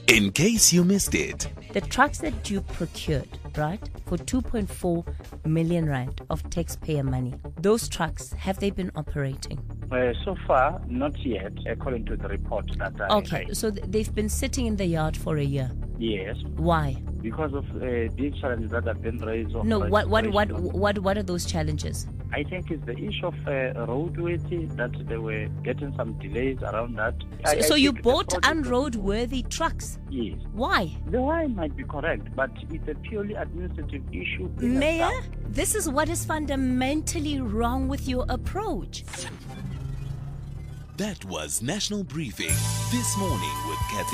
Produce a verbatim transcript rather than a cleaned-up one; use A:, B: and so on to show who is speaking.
A: In case you missed it,
B: The trucks that you procured, right, for two point four million rand of taxpayer money, those trucks, have they been operating?
C: Uh, so far, not yet, according to the report that I
B: Okay, so th- they've been sitting in the yard for a year.
C: Yes,
B: Why?
C: because of uh, these challenges that have been raised. on
B: No, what what what
C: registration.
B: what what are those challenges?
C: I think it's the issue of uh, roadworthy that they were getting some delays around that. I-
B: So,
C: I
B: so you
C: think the
B: bought
C: project-
B: unroadworthy trucks.
C: Yes.
B: Why?
C: The why might be correct, but it's a purely administrative issue. in
B: Mayor,
C: itself.
B: this is what is fundamentally wrong with your approach.
A: that was National Briefing this morning with Kathy.